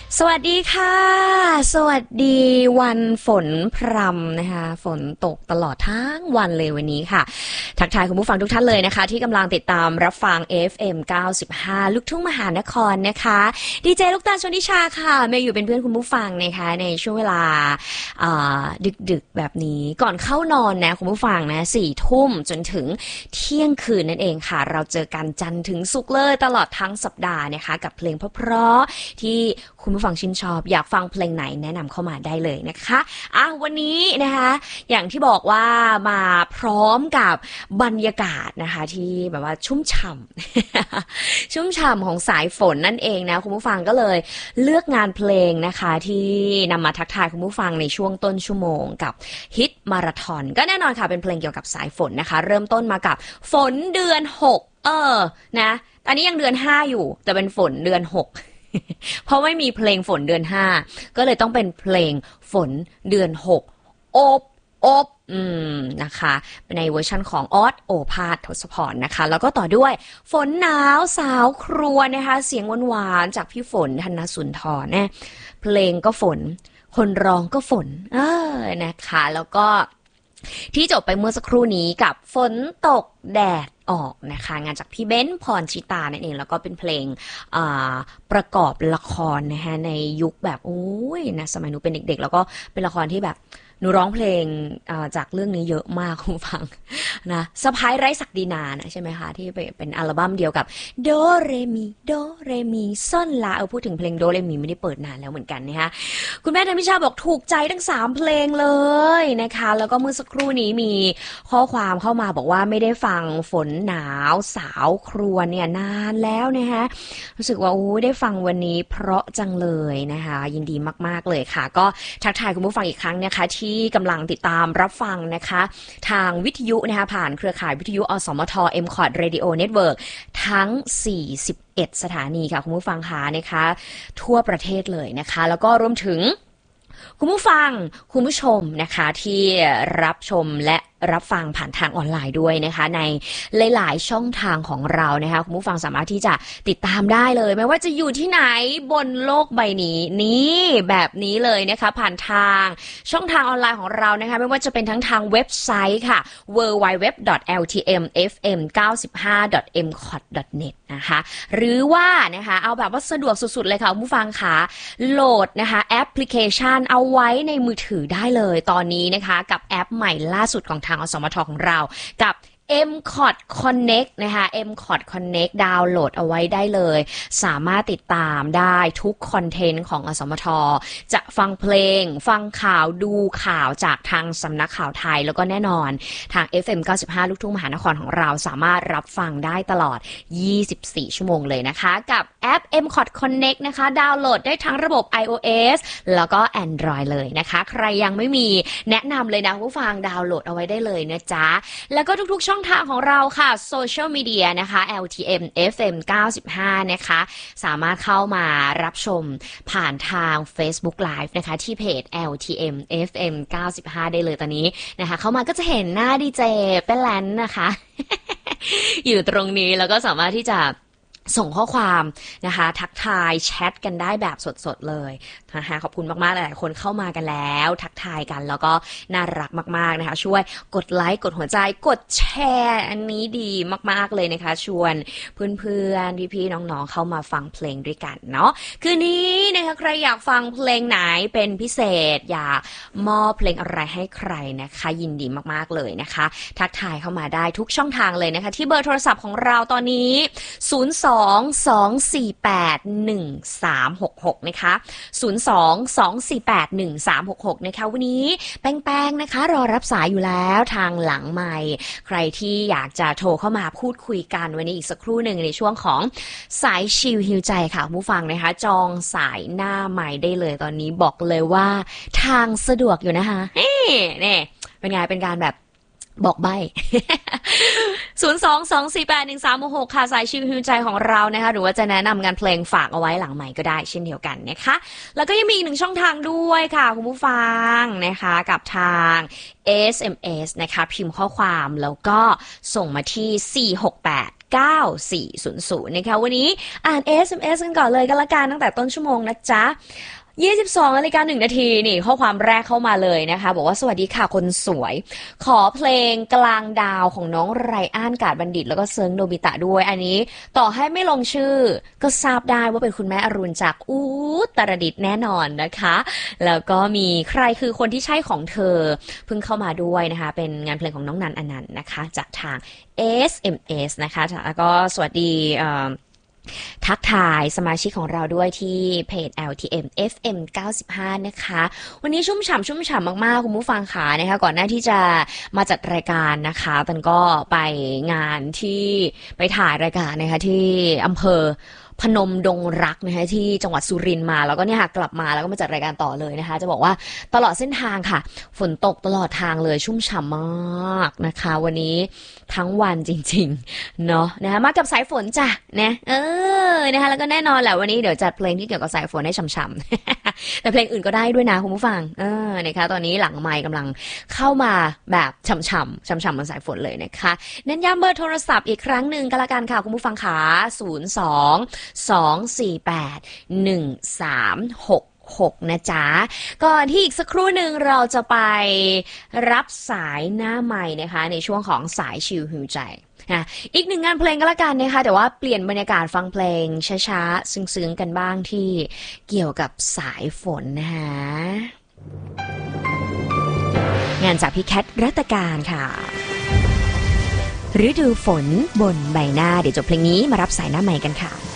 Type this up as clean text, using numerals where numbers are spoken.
สวัสดีค่ะสวัสดีวันฝนพรำนะคะฝนตกตลอดทั้งวันเลยวันนี้ค่ะทักทายคุณผู้ฟังทุกท่านเลยนะคะที่กำลังติดตามรับฟัง FM 95ลูกทุ่งมหานครนะคะดีเจลูกตาลชนิชาค่ะเมย์อยู่เป็นเพื่อนคุณผู้ฟังนะคะในช่วงเวลาดึกๆแบบนี้ก่อนเข้านอนนะคุณผู้ฟังนะ4 ทุ่มจนถึงเที่ยงคืนนั่นเองค่ะเราเจอกันจันทร์ถึงศุกร์เลยตลอดทั้งสัปดาห์นะคะกับเพลงเพราะๆที่คุณผู้ฟังชื่นชอบอยากฟังเพลงไหนแนะนำเข้ามาได้เลยนะคะวันนี้นะคะอย่างที่บอกว่ามาพร้อมกับบรรยากาศนะคะที่แบบว่าชุ่มฉ่ำ ชุ่มฉ่ำของสายฝนนั่นเองนะคุณผู้ฟังก็เลยเลือกงานเพลงนะคะที่นำมาทักทายคุณผู้ฟังในช่วงต้นชั่วโมงกับฮิตมาราธอนก็แน่นอนค่ะเป็นเพลงเกี่ยวกับสายฝนนะคะเริ่มต้นมากับฝนเดือน6นะตอนนี้ยังเดือน5อยู่แต่เป็นฝนเดือน6เพราะไม่มีเพลงฝนเดือน5ก็เลยต้องเป็นเพลงฝนเดือน6อบนะคะในเวอร์ชันของออสโอภาสทศพรนะคะแล้วก็ต่อด้วยฝนหนาวสาวครัวนะคะเสียงหวานๆจากพี่ฝนธนสุนทรนะเพลงก็ฝนคนร้องก็ฝนนะคะแล้วก็ที่จบไปเมื่อสักครู่นี้กับฝนตกแดดออกนะคะงานจากพี่เบ้นพรชิตานั่นเองแล้วก็เป็นเพลงประกอบละครนะคะในยุคแบบโอ้ยนะสมัยหนูเป็นเด็กๆแล้วก็เป็นละครที่แบบหนูร้องเพลงจากเรื่องนี้เยอะมากคุณฟังนะสะพ้ายไร้ศักดินานะใช่ไหมคะที่เป็นอัลบั้มเดียวกับโดเรมีซ่อนลาพูดถึงเพลงโดเรมีไม่ได้เปิดนานแล้วเหมือนกันนะคะคุณแม่ธนิชาบอกถูกใจทั้ง3เพลงเลยนะคะแล้วก็เมื่อสักครู่นี้มีข้อความเข้ามาบอกว่าไม่ได้ฟังฝนหนาวสาวครวญเนี่ยนานแล้วนะคะรู้สึกว่าได้ฟังวันนี้เพราะจังเลยนะคะยินดีมากๆเลยค่ะก็ทักทายคุณผู้ฟังอีกครั้งนะคะที่กำลังติดตามรับฟังนะคะทางวิทยุนะคะผ่านเครือข่ายวิทยุอสมท MCOT Radio Network ทั้ง41สถานีค่ะคุณผู้ฟังค่ะนะคะทั่วประเทศเลยนะคะแล้วก็รวมถึงคุณผู้ฟังคุณผู้ชมนะคะที่รับชมและรับฟังผ่านทางออนไลน์ด้วยนะคะในหลายๆช่องทางของเรานะคะคุณผู้ฟังสามารถที่จะติดตามได้เลยไม่ว่าจะอยู่ที่ไหนบนโลกใบนี้นี่แบบนี้เลยนะคะผ่านทางช่องทางออนไลน์ของเรานะคะไม่ว่าจะเป็นทั้งทางเว็บไซต์ค่ะ www.ltmfm95.mcot.net นะคะหรือว่านะคะเอาแบบว่าสะดวกสุดๆเลยค่ะคุณผู้ฟังค่ะโหลดนะคะแอปพลิเคชันเอาไว้ในมือถือได้เลยตอนนี้นะคะกับแอปใหม่ล่าสุดของทางอสมทของเรากับ MCOT Connect นะคะ MCOT Connect ดาวน์โหลดเอาไว้ได้เลยสามารถติดตามได้ทุกคอนเทนต์ของอสมทจะฟังเพลงฟังข่าวดูข่าวจากทางสำนักข่าวไทยแล้วก็แน่นอนทาง FM 95ลูกทุ่งมหานครของเราสามารถรับฟังได้ตลอด24ชั่วโมงเลยนะคะกับแอป MCOT Connect นะคะดาวน์โหลดได้ทั้งระบบ iOS แล้วก็ Android เลยนะคะใครยังไม่มีแนะนำเลยนะผู้ฟังดาวน์โหลดเอาไว้ได้เลยนะจ๊ะแล้วก็ทุกๆช่องทางของเราค่ะโซเชียลมีเดียนะคะ LTM FM 95นะคะสามารถเข้ามารับชมผ่านทาง Facebook Live นะคะที่เพจ LTM FM 95ได้เลยตอนนี้นะคะเข้ามาก็จะเห็นหน้าดีเจเป็นแลนนะคะ อยู่ตรงนี้แล้วก็สามารถที่จะส่งข้อความนะคะทักทายแชทกันได้แบบสดๆเลยนะคะขอบคุณมากๆหลายๆคนเข้ามากันแล้วทักทายกันแล้วก็น่ารักมากๆนะคะช่วยกดไลค์กดหัวใจกดแชร์อันนี้ดีมากๆเลยนะคะชวนเพื่อนๆพี่ๆน้องๆเข้ามาฟังเพลงด้วยกันเนาะคืนนี้นะคะใครอยากฟังเพลงไหนเป็นพิเศษอยากมอบเพลงอะไรให้ใครนะคะยินดีมากๆเลยนะคะทักทายเข้ามาได้ทุกช่องทางเลยนะคะที่เบอร์โทรศัพท์ของเราตอนนี้02-248-1366นะคะ02-248-1366นะคะวันนี้แป้งๆนะคะรอรับสายอยู่แล้วทางหลังไมค์ใครที่อยากจะโทรเข้ามาพูดคุยกันวันนี้อีกสักครู่หนึ่งในช่วงของสายชิลฮิวใจค่ะผู้ฟังนะคะจองสายหน้าไมค์ได้เลยตอนนี้บอกเลยว่าทางสะดวกอยู่นะคะนี่เป็นไงเป็นการแบบบอกใบ้ 02-248-1366 ค่ะสายชิลฮิวใจของเรานะคะหรือว่าจะแนะนำงานเพลงฝากเอาไว้หลังใหม่ก็ได้เช่นเดียวกันนะคะแล้วก็ยังมีอีกหนึ่งช่องทางด้วยค่ะคุณผู้ฟังนะคะกับทาง SMS นะคะพิมพ์ข้อความแล้วก็ส่งมาที่ 9400นะคะวันนี้อ่าน SMS กันก่อนเลยก็แล้วกันตั้งแต่ต้นชั่วโมงนะจ๊ะ22:01 น.นี่ข้อความแรกเข้ามาเลยนะคะบอกว่าสวัสดีค่ะคนสวยขอเพลงกลางดาวของน้องไรอันกาดบัณฑิตแล้วก็เซิงโนบิตะด้วยอันนี้ต่อให้ไม่ลงชื่อก็ทราบได้ว่าเป็นคุณแม่อรุณจากตรดิตถ์แน่นอนนะคะแล้วก็มีใครคือคนที่ใช่ของเธอเพิ่งเข้ามาด้วยนะคะเป็นงานเพลงของน้องนันอนันต์นะคะจากทาง SMS นะคะแล้วก็สวัสดีทักทายสมาชิกของเราด้วยที่เพจ LTM FM 95นะคะวันนี้ชุ่มฉ่ำมากๆคุณผู้ฟังค่ะนะคะก่อนหน้าที่จะมาจัดรายการนะคะตันก็ไปงานที่ไปถ่ายรายการนะคะที่อำเภอพนมดงรักนะคะที่จังหวัดสุรินทร์มาแล้วก็เนี่ยกลับมาแล้วก็มาจัดรายการต่อเลยนะคะจะบอกว่าตลอดเส้นทางค่ะฝนตกตลอดทางเลยชุ่มฉ่ำมากนะคะวันนี้ทั้งวันจริงๆเนาะนะคะมากับสายฝนจ้ะนะนะคะแล้วก็แน่นอนแหละวันนี้เดี๋ยวจัดเพลงที่เกี่ยวกับสายฝนให้ฉ่ำๆแต่เพลงอื่นก็ได้ด้วยนะคุณผู้ฟังนะคะตอนนี้หลังไมค์กำลังเข้ามาแบบฉ่ำๆบนสายฝนเลยนะคะเน้นย้ำเบอร์โทรศัพท์อีกครั้งหนึ่งก็แล้วกันค่ะคุณผู้ฟังขา02-248-1366นะจ๊ะก่อนที่อีกสักครู่หนึ่งเราจะไปรับสายหน้าใหม่นะคะในช่วงของสายชิลฮิวใจอีกหนึ่งงานเพลงก็แล้วกันนะคะแต่ว่าเปลี่ยนบรรยากาศฟังเพลงช้าๆซึ้งๆกันบ้างที่เกี่ยวกับสายฝนนะคะงานจากพี่แคทรัตการค่ะฤดูฝนบนใบหน้าเดี๋ยวจบเพลงนี้มารับสายหน้าใหม่กันค่ะ